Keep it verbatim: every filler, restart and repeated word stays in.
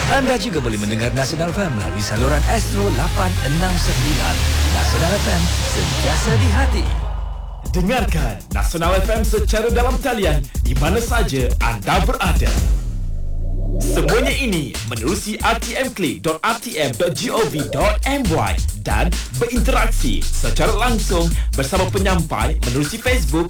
Anda juga boleh mendengar Nasional F M melalui saluran Astro lapan enam sembilan. Nasional F M, sentiasa di hati. Dengarkan Nasional F M secara dalam talian di mana saja anda berada. Semuanya ini menerusi r t m click dot r t m dot gov dot m y dan berinteraksi secara langsung bersama penyampai menerusi Facebook